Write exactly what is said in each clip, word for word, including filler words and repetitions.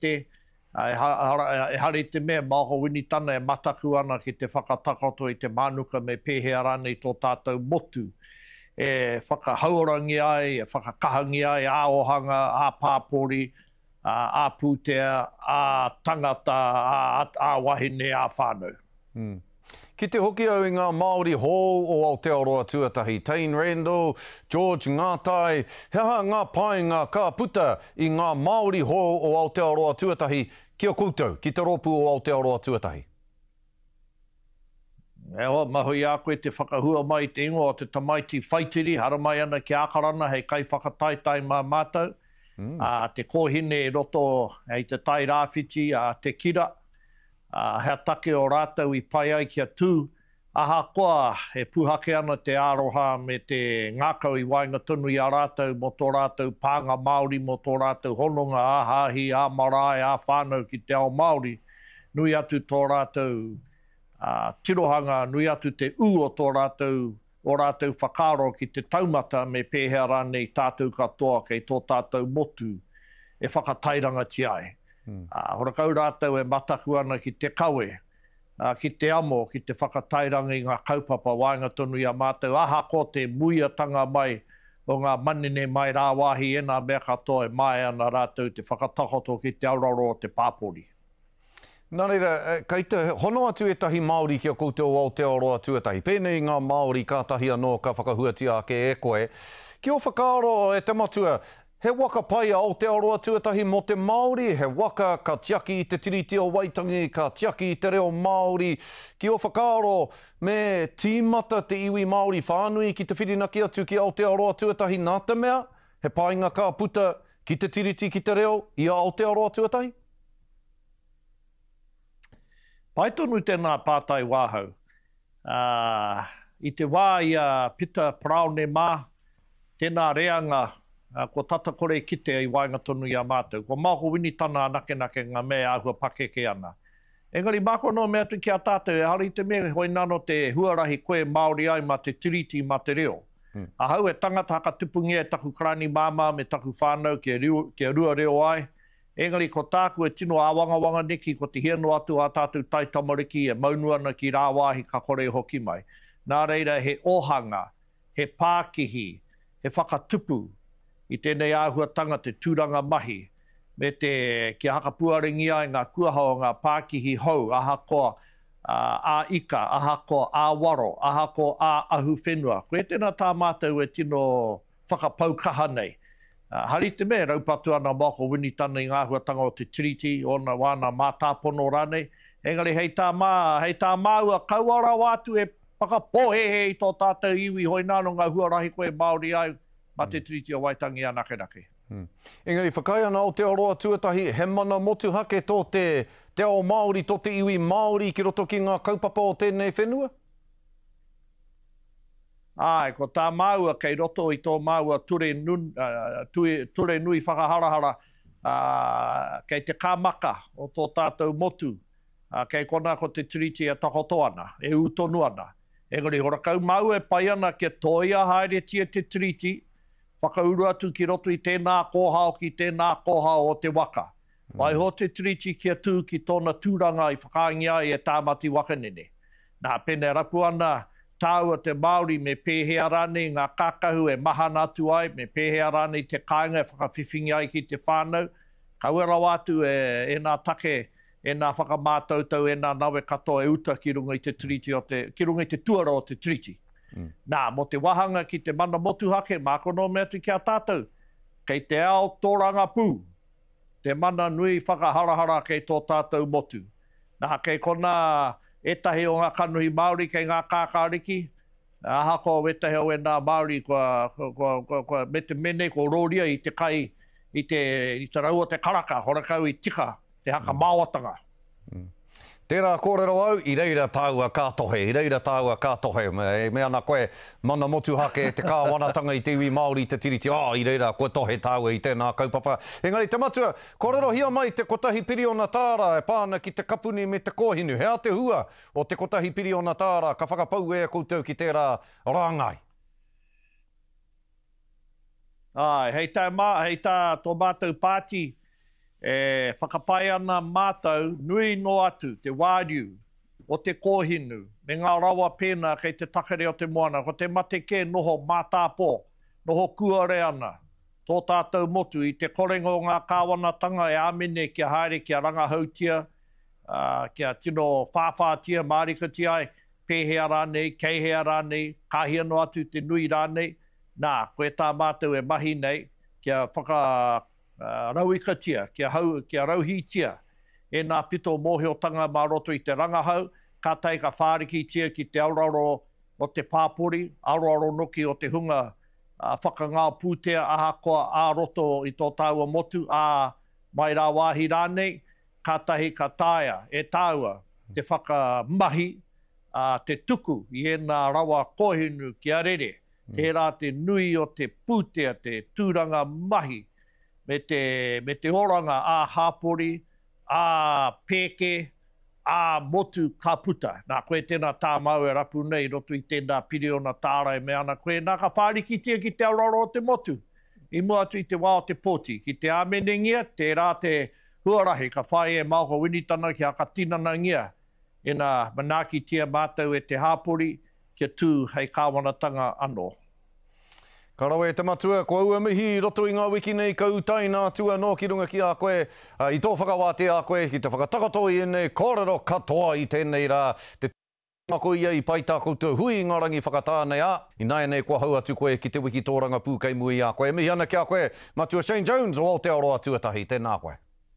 te, e, ha, e hare te mea, maho wini tana e mataku ana ki te whakatakato i te manuka me pēhea rana i tō tātou motu. E whakahaurangi ai, e whakakahangi ai, a ohanga, a pāpori, a, a pūtea, a tangata, a, a wahine, a whānau. Mm. Ki te hoki au i ngā Māori hou o Aotearoa tuatahi, Tain Randall, George Ngātai, heha ngā painga ka puta i ngā Māori hou o Aotearoa tuatahi, kia koutou, ki te rōpū o Aotearoa tuatahi. E o, mahui a koe te whakahua mai te ingo o te tamaiti whaitiri, hara mai ana ki Akarana, hei kai whakataitai mā mātou. Mm. A te kōhine e roto hei te tai rāwhiti, a te kira, a hea take o rātou i pai ai kia tū. Aha koa, he puhake ana te aroha me te ngākau i wainga tunu i a rātou, mo tō rātou pānga Māori, mo tō rātou hononga, a hāhi, a marae, a whānau ki te ao Māori. Nui atu tō rātou Uh, tirohanga, nui atu te u o tō rātou, o rātou whakaro ki te taumata me pēhea rane i tātou katoa kei tō tātou motu e whakatairanga ti ai. Mm. Uh, horakau rātou e mataku ana ki te kawe, uh, ki te amo, ki te whakatairanga i ngā kaupapa wainga tonu i a mātou. Aha ko te muiatanga mai o ngā manene mai rāwahi e nā mea katoa e mai ana rātou te whakatakoto ki te auraro o te pāpori. Nā reira, kei te hono atu e tahi Māori kia koutou o Aotearoa tuatahi. Pēnei ngā Māori kātahi anō ka whakahuatia ke e koe. Ki o whakaaro e te matua, he waka pai a Aotearoa tuatahi mo te Māori, he waka ka tiaki i te tiriti o Waitangi, ka tiaki i te reo Māori. Ki o whakaaro me tīmata te iwi Māori whānui ki te whirinaki atu ki Aotearoa tuatahi nā te mea, he painga ka puta ki te tiriti ki te reo i a Aotearoa tuatahi? Pai tonu tēnā pātai wāhau. Uh, I te wā i a Pita Praone mā, tēnā reanga, uh, ko tata kore kite i wainga tonu i a mātou. Ko māko wini tana nake nake ngā mea ahua pakeke ana. Engari māko no mea tu ki a tātou, e hari te mea hoi nano te huarahi koe Māori ai ma te tiriti ma te reo. Hmm. A hau e tangata haka tupungi e taku krani māma me taku whānau ki a rua reo ai. Engari, ko tāku e tino āwangawanga neki, ko te hieno atu a tātou tai tamariki e maunuana ki rāwāhi ka kore hoki mai. Nā reira, he ohanga, he pākihi, he whakatupu i tēnei āhuatanga te tūranga mahi, me te kia hakapuaringi ai ngā kuahao ngā pākihi hou, aha koa uh, a ika, aha koa a waro, aha koa a ahu whenua. Ko e tēnā tā mātou e tino whakapaukaha nei. Uh, hari te mea, raupatu ana mako wini tana i ngāhuatanga o te tiriti, ona wana mātāpono rane. Engari, hei tā mā, hei tā māua kauara wātu e whakapohehe i tō tātou iwi hoi nāno ngā huarahi koe Māori ai, ma te tiriti o Waitangi a nake nake. Hmm. Engari, whakai ana o te aroa tuatahi, he mana motu hake tō te, te ao Māori, tō te iwi Māori ki roto ki ngā kaupapa o tēnei whenua? Ai, ko tā māua kei roto i tō māua ture, nun, uh, ture, ture nui whakaharahara uh, kei te kāmaka o tō tātou motu. Uh, kei kona ko te tiriti e takoto ana, e utonu ana. Engari, horakau māua e pai ana ke toia haere tia te tiriti, whakauru atu ki roto i tēnā kōhao ki tēnā kōhao o te waka. Mm. Vai ho te tiriti kia tū ki tōna tūranga i whakaangia i e tāmati wakanene. Nā pene rapu ana, tāua te Māori me pēhea rane, ngā kākahu e mahana atu ai, me pēhea rane te kāinga e whakawhiwhingi ai ki te whānau. Kauera wātu e, e nā take, e nā whakamātautau, e nā nawe katoa e uta ki runga i te tiriti, o te, ki runga i te tuara o te tiriti. Mm. Nā, mo te wahanga ki te mana motu hake, māko no mea tu ki a tātou, kei te ao tōranga pū, te mana nui whakaharahara kei tō tātou motu. Nā, kei kona etahi o ngā kanuhi Māori kei ngā kākāriki, aha ko etahi o e nā Māori kua, kua, kua, kua me te mene ko rōria i te kai, i te, i te raua te karaka, horakau i tika, te haka mm. māwatanga. Mm. Tērā kōrero au, i reira tāua kātohe, i reira tāua kātohe. Me, me ana koe mana motu hake te kāwanatanga i te iwi Māori te tiriti. Ah, oh, i reira koe tohe tāua i tēnā kaupapa. Engari, te matua, kōrero hia mai te kotahi piri o Natāra e pāna ki te kapuni me te kōhinu. Hea te hua o te kotahi piri o Natāra, ka whakapau e koutou ki tērā rāngai. Ai, hei tā, mā, hei tā tō mātou pāti, e whakapai ana mātou nui no atu, te wāriu, o te kōhinu, me ngā rawa pēnā kei te takere o te moana, ko te mate ke noho mātāpō, noho kuare ana, tō tātou motu i te korengo o ngā kāwanatanga e āmene kia haere, kia rangahautia, uh, kia tino whāwhātia, mārikatia ai, pēhea rānei, keihea rānei, kāhia no atu te nui rānei, nā, koe tā mātou e mahi nei, kia whaka uh, rauikatia, kia, hau, kia rauhitia, e nā pito mōhiotanga mā roto i te rangahau, ka tai ka whārikitia ki te auraro o te pāpori, auraro noki o te hunga uh, whakangā pūtea ahakoa ā roto i tō tāua motu, ā mai rā wāhi rānei, ka tahi ka tāia, e tāua te whakamahi, uh, te tuku i ena rawa kōhinu ki a rere, mm. tērā te nui o te pūtea, te tūranga mahi, me te, me te oranga ā hāpori, ā pēke, ā motu ka puta. Nā koe tēnā tā mau e rapu nei, roto i tēnā piri o nā tārai me ana koe, nā ka whārikitia ki te auraro o te motu. I mua atu i te wā o te pōti, ki te āmenengia, te rā te huarahi, ka whae e mauka winitana ki a ka tinana ngia. E nā manaki tia mātou e te hāpori, kia tū hei kāwanatanga anō. Ka rawe te matua, ko ua mihi roto i ngā wiki nei kau tai nā tua no ki runga ki a koe, uh, i tō whakawāte a koe, ki te whakatakato i nei, kōrero katoa i tēnei rā, te mako ia i paita koutou hui ngā rangi whakatānei a, i nai nei kua hau atu koe ki te wiki tōranga pūkei mui a koe, mihi ana ki a koe, matua Shane Jones o Aotearoa tuatahi, tēnā koe.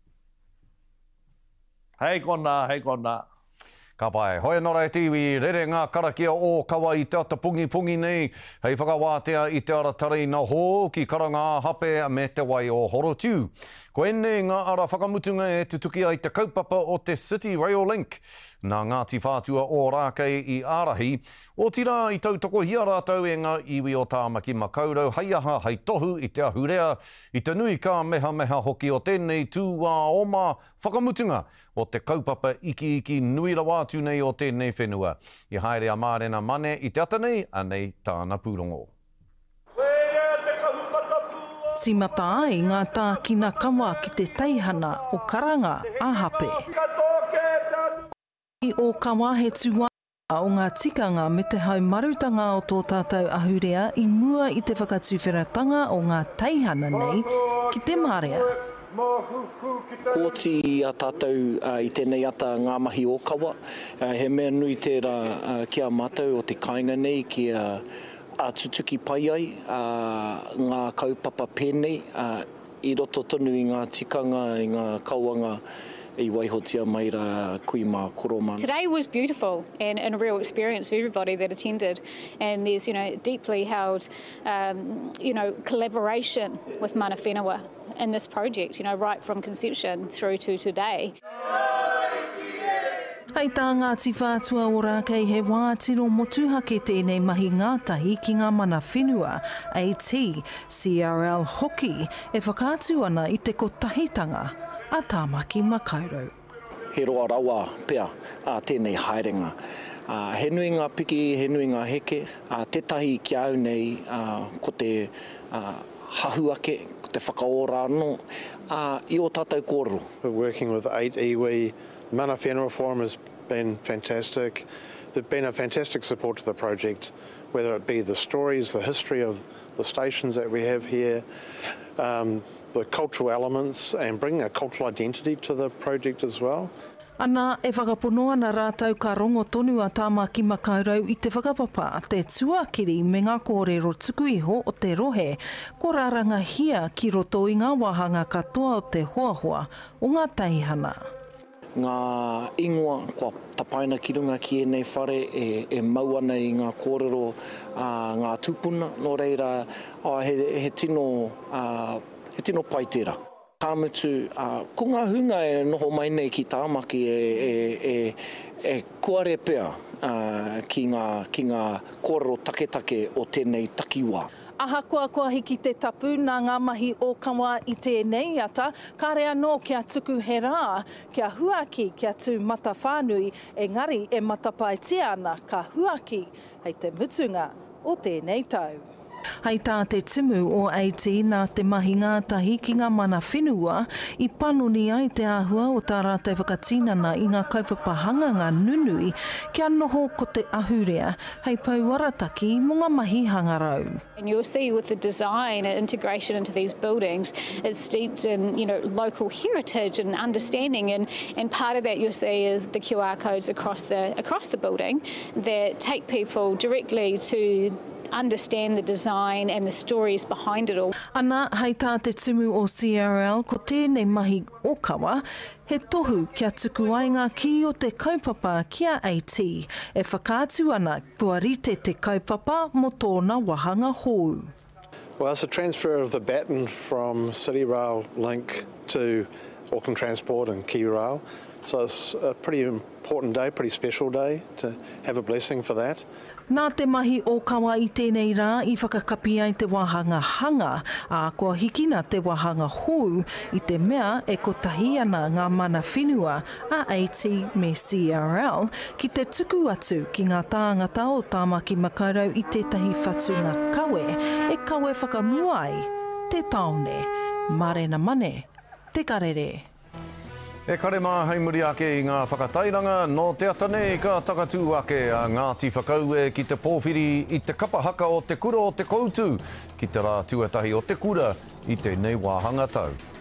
Hei kona, hei kona. Ka pai, hoi nora e tiwi, rere ngā karakia o kawa i te ata pungi pungi nei, hei whakawātea i te ara tarei na hō ki karanga hape me te wai o Horotiu. Ko ene ngā ara whakamutunga e te tuki ai te kaupapa o te City Rail Link, nā Ngāti Whātua o Rākei i Ārahi, o tira i tautoko hia rātau e ngā iwi o Tāmaki Makaurau, hei aha, hei tohu i te ahurea, i te nui kā meha meha hoki o tēnei tūwā o mā whakamutunga o te kaupapa iki iki nui rawātu nei o tēnei whenua. I haere a mārena mane i te ata nei, anei tāna pūrongo. Timata ai ngā tākina kawa ki te teihana o karanga āhape. I o kawa he tūwā o ngā tikanga me te haumarutanga o tō tātou ahurea i mua i te whakatuwheratanga o ngā teihana nei ki te mārea. Kōti a tātou uh, i tēnei ata ngā mahi o kawa. Uh, he mea nui tērā uh, kia mātou o te kāinga nei kia a tutuki pai ai uh, ngā kaupapa pēnei uh, i roto tonu i ngā tikanga, i ngā kauanga i waihotia mai rā kui mā koromana. Today was beautiful and, and a real experience for everybody that attended, and there's, you know, deeply held, um, you know, collaboration with mana whenua in this project, you know, right from conception through to today. Hei tā Ngāti Whātua o Rākei he wātiro motuha ke tēnei mahi ngātahi ki ngā mana whenua, A T C R L hoki, e whakātu ana i te kotahitanga a Tāmaki Makaurau. He roa rawa pea a tēnei haerenga. Uh, he nui ngā piki, he nui ngā heke, uh, tētahi ki au nei uh, ko te uh, hahuake, ko te whakaora anō, uh, i o tātou kōrero. We're working with eight iwi. Mana Whenua Forum has been fantastic. There's been a fantastic support to the project, whether it be the stories, the history of the stations that we have here, um, the cultural elements, and bringing a cultural identity to the project as well. Ana e whakapono ana rātau ka rongo tonu a Tāmaki Makaurau i te whakapapa te tuakiri me ngā kōrero tuku iho o te rohe, ko rāranga hia ki roto i ngā wahanga katoa o te hoahua o ngā teihana. Ngā ingoa, kua tapaina ki runga ki e nei whare, e, e mau ana i ngā kōrero, uh, ngā tūpuna, no reira, uh, he, he, tino, uh, he tino pai tērā. Kāmutu, uh, ko ngā hunga e noho mai nei ki Tāmaki e, e, e, e kuare pea uh, ki, ngā, ki ngā kōrero taketake o tēnei takiwā. Ahakoa koa hiki te tapu nā ngā mahi o kawa i tēnei ata, ka rea no kia tuku he rā, kia huaki kia tū mata whānui, engari e matapai te ana ka huaki hei te mutunga o tēnei tau. Hei tā te timu o A T nā te mahi ngātahi ki ngā mana whenua i panuni ai te āhua o tā rātai whakatinana i ngā kaupapa hanganga nunui kia noho ko te ahurea hei pauarataki mo ngā mahi hangarau. And you'll see with the design and integration into these buildings, it's steeped in, you know, local heritage and understanding, and, and part of that you'll see is the Q R codes across the across the building that take people directly to understand the design and the stories behind it all. Ana, hei tā te tumu o C R L, ko tēnei mahi okawa, he tohu kia tuku ai ngā ki o te kaupapa kia A T, e whakātu ana kua rite te kaupapa mo tōna wahanga hou. Well, it's a transfer of the baton from City Rail Link to Auckland Transport and Key Rail. So it's a pretty important day, pretty special day to have a blessing for that. Nā te mahi o kawa i tēnei rā i whakakapi ai te wahanga hanga, a kua hikina te wahanga hou i te mea e kotahi ana ngā mana whenua a A T me C R L ki te tuku atu ki ngā tāngata o Tāmaki Makaurau i tētahi whatunga kawe e kawe whakamua ai te taone, marena mane, te karere. E kare mā hei muri ake i ngā whakatairanga, no te atane ka takatū ake a Ngāti Whakaue ki te pōwhiri i te kapahaka o te kura o te koutu, ki te rā tuatahi o te kura i te nei wāhanga tau.